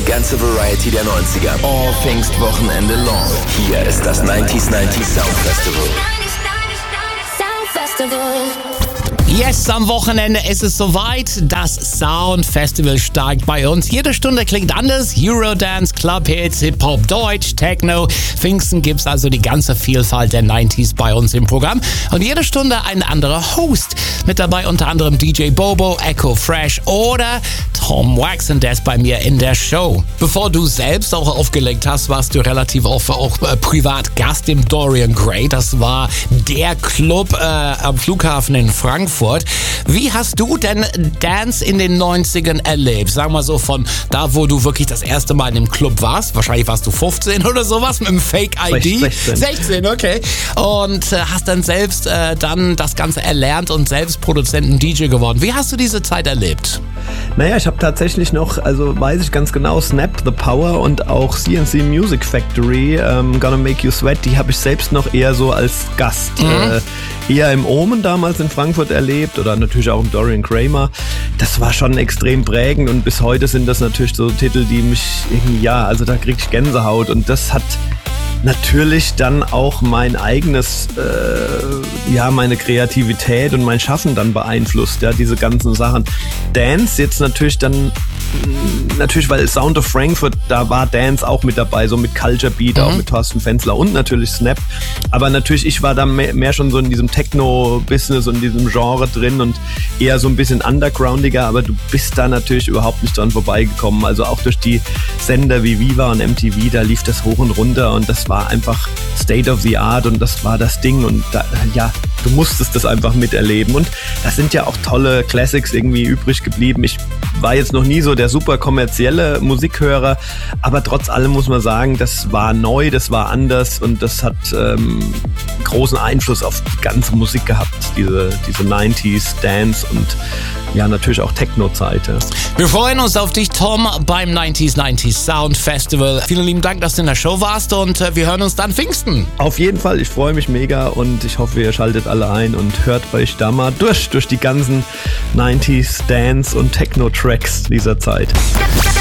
ganze Variety der 90er. All Pfingstwochenende long. Hier ist das 90s Sound Festival. Yes, am Wochenende ist es soweit. Das Sound Festival steigt bei uns. Jede Stunde klingt anders. Eurodance, Clubhits, Hip-Hop, Deutsch, Techno. Pfingsten gibt's also die ganze Vielfalt der 90s bei uns im Programm. Und jede Stunde ein anderer Host. Mit dabei unter anderem DJ Bobo, Echo Fresh oder Tom Wax, und der ist bei mir in der Show. Bevor du selbst auch aufgelegt hast, warst du relativ oft auch privat Gast im Dorian Gray. Das war der Club am Flughafen in Frankfurt. Wie hast du denn Dance in den 90ern erlebt? Sag mal so von da, wo du wirklich das erste Mal in dem Club warst. Wahrscheinlich warst du 15 oder sowas mit einem Fake-ID. 16, okay. Und hast dann selbst dann das Ganze erlernt und selbst Produzent und DJ geworden. Wie hast du diese Zeit erlebt? Naja, ich habe tatsächlich noch, also weiß ich ganz genau, Snap the Power und auch CNC Music Factory, Gonna Make You Sweat, die habe ich selbst noch eher so als Gast. Eher im Omen damals in Frankfurt erlebt oder natürlich auch im Dorian Kramer. Das war schon extrem prägend und bis heute sind das natürlich so Titel, die mich irgendwie, also da kriege ich Gänsehaut, und das hat natürlich dann auch mein eigenes, meine Kreativität und mein Schaffen dann beeinflusst, diese ganzen Sachen. Dance jetzt natürlich, weil Sound of Frankfurt, da war Dance auch mit dabei, so mit Culture Beat, auch mit Thorsten Fenzler und natürlich Snap. Aber natürlich, ich war da mehr schon so in diesem Techno-Business und diesem Genre drin und eher so ein bisschen undergroundiger, aber du bist da natürlich überhaupt nicht dran vorbeigekommen. Also auch durch die Sender wie Viva und MTV, da lief das hoch und runter und das war einfach State of the Art und das war das Ding und du musstest das einfach miterleben und da sind ja auch tolle Classics irgendwie übrig geblieben. Ich war jetzt noch nie so der super kommerzielle Musikhörer, aber trotz allem muss man sagen, das war neu, das war anders und das hat großen Einfluss auf die ganze Musik gehabt, diese 90s Dance und natürlich auch Techno-Zeit. Ja. Wir freuen uns auf dich, Tom, beim 90s Sound Festival. Vielen lieben Dank, dass du in der Show warst und wir hören uns dann Pfingsten. Auf jeden Fall, ich freue mich mega und ich hoffe, ihr schaltet alle ein und hört euch da mal durch die ganzen 90s Dance und Techno-Tracks dieser Zeit.